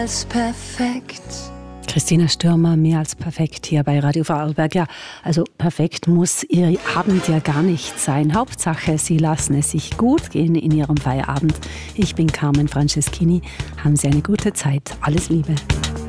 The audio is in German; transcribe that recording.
als perfekt. Christina Stürmer, mehr als perfekt hier bei Radio Vorarlberg. Ja, also perfekt muss Ihr Abend ja gar nicht sein. Hauptsache, Sie lassen es sich gut gehen in Ihrem Feierabend. Ich bin Carmen Franceschini. Haben Sie eine gute Zeit. Alles Liebe.